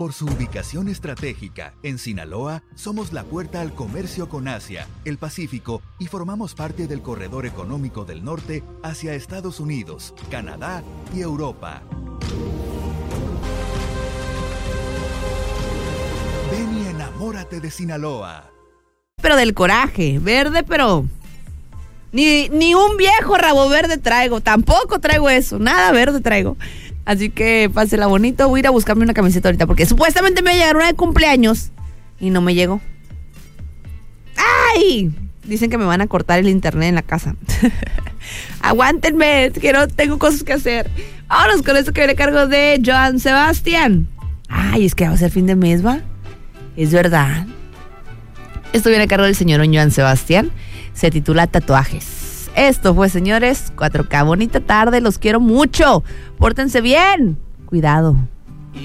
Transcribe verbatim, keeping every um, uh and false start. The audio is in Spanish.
Por su ubicación estratégica, en Sinaloa, somos la puerta al comercio con Asia, el Pacífico y formamos parte del corredor económico del norte hacia Estados Unidos, Canadá y Europa. Ven y enamórate de Sinaloa. Pero del coraje, verde, pero... Ni, ni un viejo rabo verde traigo, tampoco traigo eso, nada verde traigo. Así que pásela bonito, voy a ir a buscarme una camiseta ahorita porque supuestamente me va a llegar una de cumpleaños y no me llegó. ¡Ay! Dicen que me van a cortar el internet en la casa. Aguántenme, quiero, tengo cosas que hacer. Vámonos con esto que viene a cargo de Joan Sebastián. Ay, es que va a ser fin de mes, ¿va? Es verdad. Esto viene a cargo del señor Joan Sebastián. Se titula Tatuajes. Esto fue, señores, cuatro K. Bonita tarde, los quiero mucho. Pórtense bien. Cuidado.